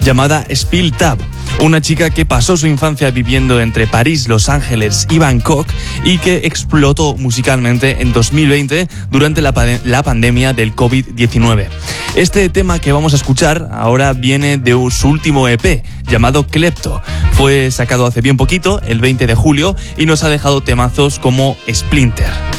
llamada Spill Tab, una chica que pasó su infancia viviendo entre París, Los Ángeles y Bangkok y que explotó musicalmente en 2020 durante la pandemia del COVID-19. Este tema que vamos a escuchar ahora viene de su último EP llamado Klepto. Fue sacado hace bien poquito, el 20 de julio, y nos ha dejado temazos como Splinter.